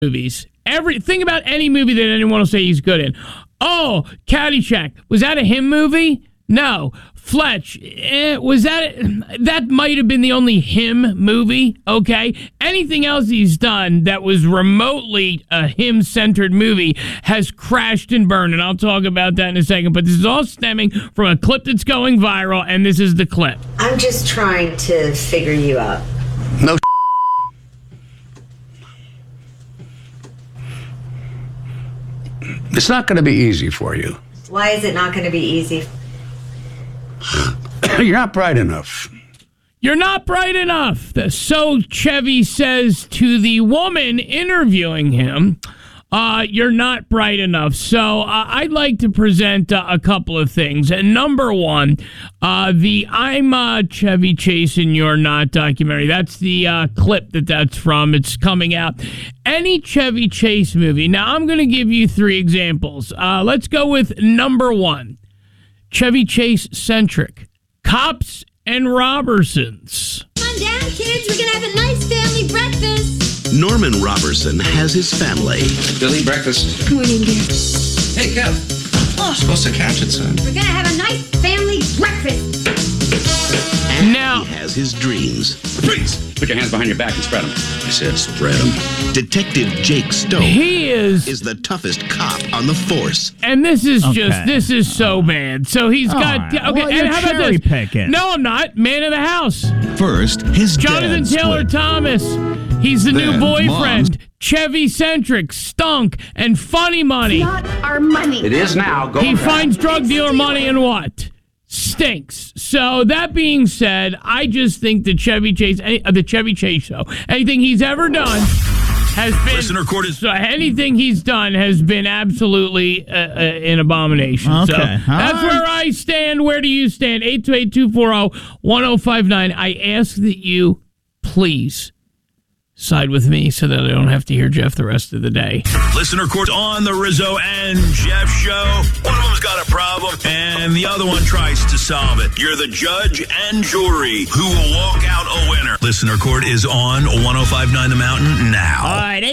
movies. Think about any movie that anyone will say he's good in. Oh, Caddyshack. Was that a him movie? No. Fletch. Was that might have been the only him movie, okay? Anything else he's done that was remotely a him-centered movie has crashed and burned, and I'll talk about that in a second. But this is all stemming from a clip that's going viral, and this is the clip. I'm just trying to figure you out. No. It's not going to be easy for you. Why is it not going to be easy? You're not bright enough. You're not bright enough. So Chevy says to the woman interviewing him, you're not bright enough. So I'd like to present a couple of things. And number one, the I'm Chevy Chase and You're Not documentary. That's the clip that's from. It's coming out. Any Chevy Chase movie. Now, I'm going to give you 3 examples. Let's go with number 1. Chevy Chase centric. Cops and Robertsons. Come on down, kids. We're going to have a nice family breakfast. Norman Robertson has his family. Billy, breakfast. Good morning, dear. Hey, Kev. Oh, supposed to catch it, son. We're going to have a nice family breakfast. And now, he has his dreams. Freeze! Put your hands behind your back and spread them. I said spread them. Detective Jake Stone is the toughest cop on the force. And this is this is so bad. So he's got... Right. Okay, well, and how about this? Picking. No, I'm not. Man of the house. First, his Jonathan dad Taylor split. Thomas. He's the new Then boyfriend. Chevy-centric, stunk, and funny money. Not our money. It is now. Go He back. finds drug dealer money and what? Stinks. So that being said, I just think the Chevy Chase show, anything he's ever done has been... Listener court is... So anything he's done has been absolutely an abomination. Okay. So that's where I stand. Where do you stand? 828-240-1059. I ask that you please side with me so that I don't have to hear Jeff the rest of the day. Listener court on the Rizzo and Jeff show. One of them's got a problem, and the other one tries to solve it. You're the judge and jury who will walk out a winner. Listener court is on 105.9 The Mountain now. All right,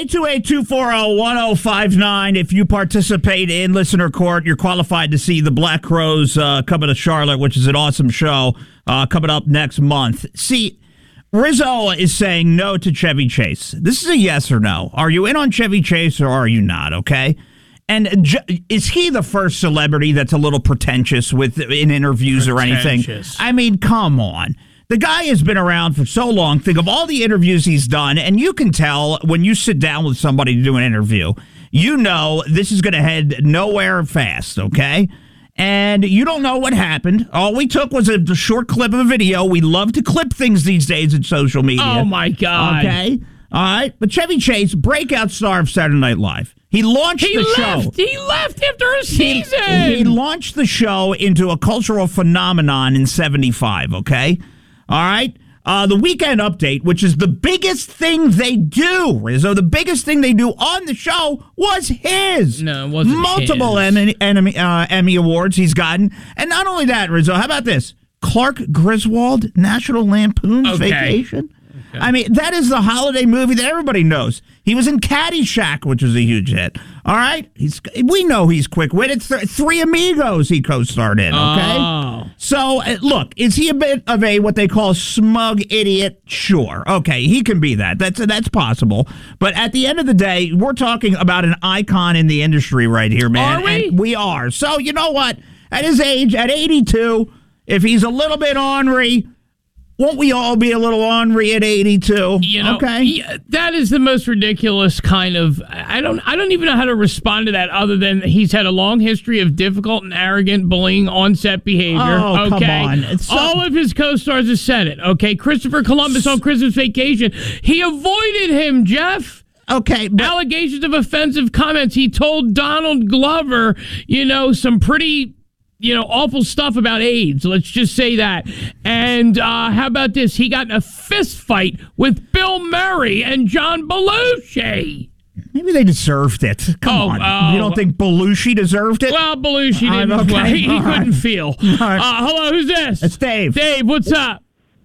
828-240-1059. If you participate in Listener Court, you're qualified to see the Black Crowes coming to Charlotte, which is an awesome show coming up next month. See, Rizzo is saying no to Chevy Chase. This is a yes or no. Are you in on Chevy Chase or are you not, okay? And is he the first celebrity that's a little pretentious in interviews or anything? I mean, come on. The guy has been around for so long. Think of all the interviews he's done, and you can tell when you sit down with somebody to do an interview, you know this is going to head nowhere fast, okay? And you don't know what happened. All we took was a short clip of a video. We love to clip things these days in social media. Oh, my God. Okay? All right? But Chevy Chase, breakout star of Saturday Night Live. He launched the show. He left after a season. He launched the show into a cultural phenomenon in 75, okay? All right? The Weekend Update, which is the biggest thing they do, Rizzo, the biggest thing they do on the show was his. No, it wasn't Multiple his. Emmy awards he's gotten. And not only that, Rizzo, how about this? Clark Griswold, National Lampoon's Vacation. Okay. I mean, that is the holiday movie that everybody knows. He was in Caddyshack, which was a huge hit. All right? We know he's quick-witted. Three Amigos he co-starred in, okay? Oh. So, look, is he a bit of a what they call smug idiot? Sure. Okay, he can be that. That's possible. But at the end of the day, we're talking about an icon in the industry right here, man. Are we? And we are. So, you know what? At his age, at 82, if he's a little bit ornery, won't we all be a little ornery at 82? You know, okay, that is the most ridiculous kind of. I don't even know how to respond to that other than he's had a long history of difficult and arrogant bullying on-set behavior. Oh, okay, come on. All of his co-stars have said it. Okay, Christopher Columbus on Christmas Vacation, he avoided him, Jeff. Okay, but Allegations of offensive comments. He told Donald Glover, some pretty awful stuff about AIDS. Let's just say that. And how about this? He got in a fist fight with Bill Murray and John Belushi. Maybe they deserved it. Come on. You don't think Belushi deserved it? Well, Belushi didn't. Okay. He couldn't feel. Right. Hello, who's this? It's Dave. Dave, what's up?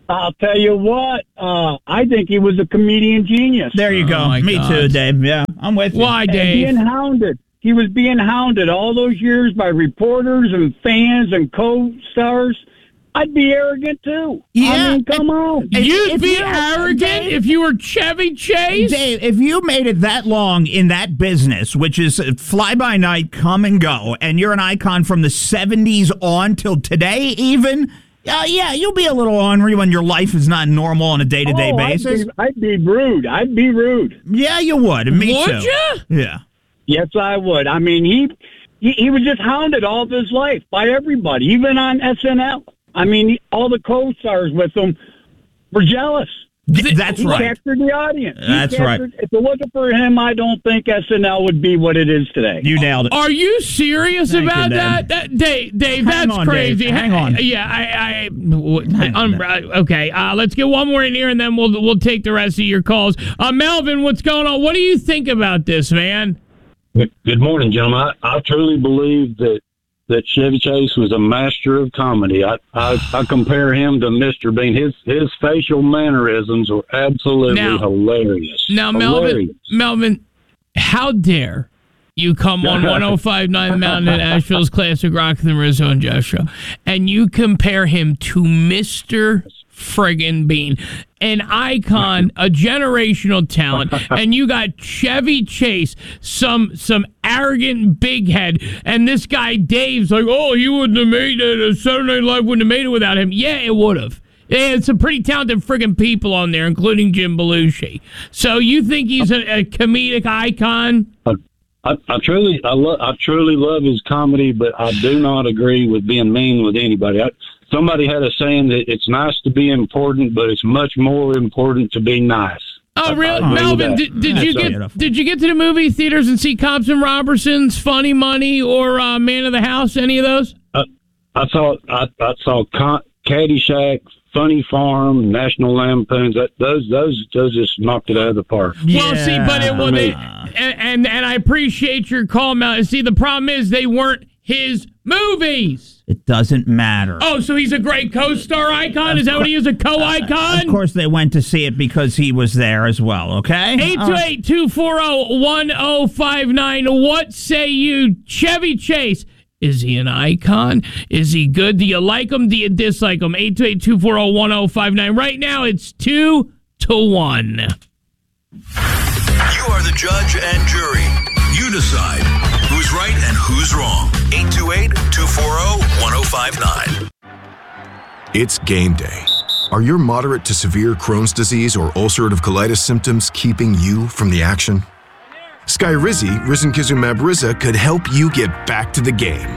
I'll tell you what. I think he was a comedian genius. There you go. my Me God. too, Dave. Yeah, I'm with you. Why, And Dave? being hounded. He was being hounded all those years by reporters and fans and co-stars. I'd be arrogant too. Yeah. I mean, come on. You'd if be you- arrogant Dave- if you were Chevy Chase? Dave, if you made it that long in that business, which is fly by night, come and go, and you're an icon from the 70s on till today even, yeah, you'll be a little ornery when your life is not normal on a day-to-day basis. I'd be rude. I'd be rude. Yeah, you would. Me Would too. you? Yeah. Yes, I would. I mean, he was just hounded all of his life by everybody, even on SNL. I mean, all the co-stars with him were jealous. That's He right. captured the audience. That's right. If it wasn't for him, I don't think SNL would be what it is today. You nailed it. Are you serious Thank about you, that? Dave. Dave, Hang that's on, crazy. Dave. Hang on. Yeah, on, okay. Let's get one more in here, and then we'll take the rest of your calls. Melvin, what's going on? What do you think about this, man? Good morning, gentlemen. I truly believe that Chevy Chase was a master of comedy. I compare him to Mr. Bean. His facial mannerisms were absolutely hilarious. Now, Hilarious. Melvin, how dare you come on 105.9 The Mountain at Asheville's Classic Rock and the Rizzo and Jeff Show, and you compare him to Mr. friggin' Bean, an icon, a generational talent, and you got Chevy Chase, some arrogant big head, and this guy Dave's like, oh, he wouldn't have made it. Saturday Night Live wouldn't have made it without him. Yeah, it would have. Yeah, some pretty talented friggin' people on there, including Jim Belushi. So you think he's a comedic icon? I truly love his comedy, but I do not agree with being mean with anybody. Somebody had a saying that it's nice to be important, but it's much more important to be nice. Oh, really? I agree Melvin, with that. did you get to the movie theaters and see Cops and Robertsons, Funny Money, or Man of the House? Any of those? I saw Caddyshack, Funny Farm, National Lampoons. Those just knocked it out of the park. Well, see, but and I appreciate your call, Mel. See, the problem is they weren't his movies. It doesn't matter. Oh, so he's a great co-star icon? Is that what he is, a co-icon? Of course, they went to see it because he was there as well, okay? 828-240-1059. What say you, Chevy Chase? Is he an icon? Is he good? Do you like him? Do you dislike him? 828-240-1059. Right now, it's 2-1. You are the judge and jury. You decide who's right and who's wrong. 828-240-1059. It's game day. Are your moderate to severe Crohn's disease or ulcerative colitis symptoms keeping you from the action? Skyrizi, risankizumab Riza, could help you get back to the game.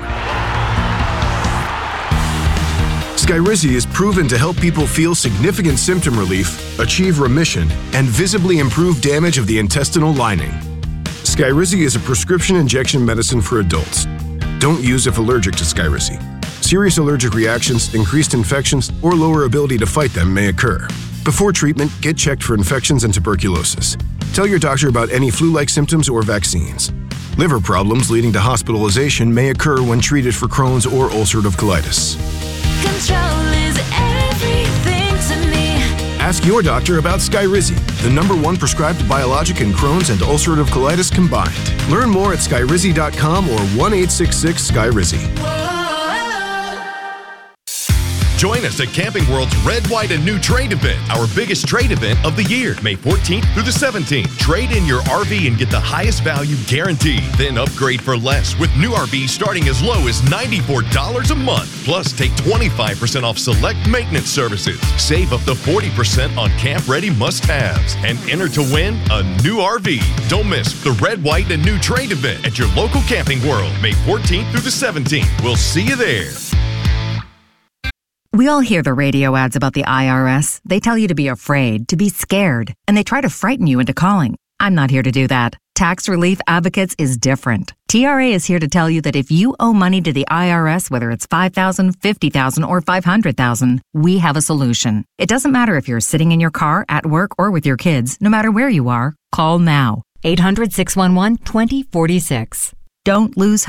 Skyrizi is proven to help people feel significant symptom relief, achieve remission, and visibly improve damage of the intestinal lining. Skyrizi is a prescription injection medicine for adults. Don't use if allergic to Skyrizi. Serious allergic reactions, increased infections, or lower ability to fight them may occur. Before treatment, get checked for infections and tuberculosis. Tell your doctor about any flu-like symptoms or vaccines. Liver problems leading to hospitalization may occur when treated for Crohn's or ulcerative colitis. Control is everything to me. Ask your doctor about Skyrizi, the #1 prescribed biologic in Crohn's and ulcerative colitis combined. Learn more at skyrizi.com or 1-866-SKYRIZI. Join us at Camping World's Red, White, and New Trade event, our biggest trade event of the year, May 14th through the 17th. Trade in your RV and get the highest value guaranteed. Then upgrade for less with new RVs starting as low as $94 a month. Plus, take 25% off select maintenance services. Save up to 40% on camp-ready must-haves. And enter to win a new RV. Don't miss the Red, White, and New Trade event at your local Camping World, May 14th through the 17th. We'll see you there. We all hear the radio ads about the IRS. They tell you to be afraid, to be scared, and they try to frighten you into calling. I'm not here to do that. Tax Relief Advocates is different. TRA is here to tell you that if you owe money to the IRS, whether it's $5,000, $50,000, or $500,000, we have a solution. It doesn't matter if you're sitting in your car, at work, or with your kids. No matter where you are, call now. 800-611-2046. Don't lose hope.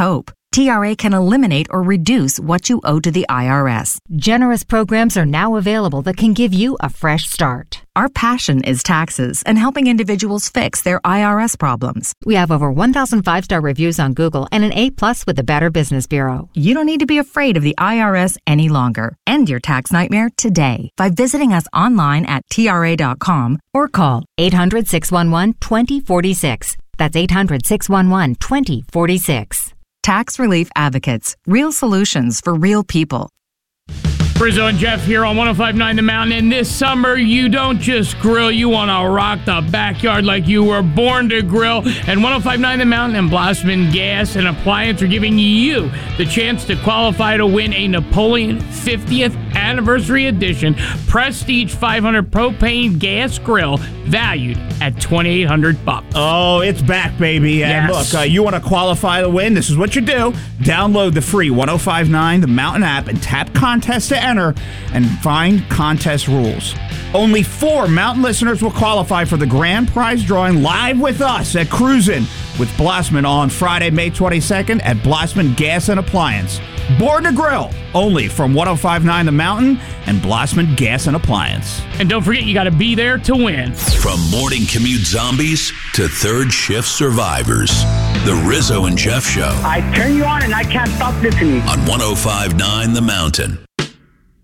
TRA can eliminate or reduce what you owe to the IRS. Generous programs are now available that can give you a fresh start. Our passion is taxes and helping individuals fix their IRS problems. We have over 1,000 5-star reviews on Google and an A+ with the Better Business Bureau. You don't need to be afraid of the IRS any longer. End your tax nightmare today by visiting us online at TRA.com or call 800-611-2046. That's 800-611-2046. Tax Relief Advocates. Real solutions for real people. Rizzo and Jeff here on 105.9 The Mountain. And this summer, you don't just grill, you want to rock the backyard like you were born to grill. And 105.9 The Mountain and Blossman Gas and Appliance are giving you the chance to qualify to win a Napoleon 50th Anniversary Edition Prestige 500 propane gas grill valued at $2,800. Oh, it's back, baby. And yes. Look, you want to qualify to win? This is what you do. Download the free 105.9 The Mountain app and tap contest to enter and find contest rules. Only 4 Mountain listeners will qualify for the grand prize drawing live with us at Cruisin' with Blossman on Friday, May 22nd at Blossman Gas and Appliance. Born to Grill, only from 105.9 The Mountain and Blossman Gas and Appliance. And don't forget, you got to be there to win. From morning commute zombies to third shift survivors, the Rizzo and Jeff Show. I turn you on and I can't stop listening. On 105.9 The Mountain.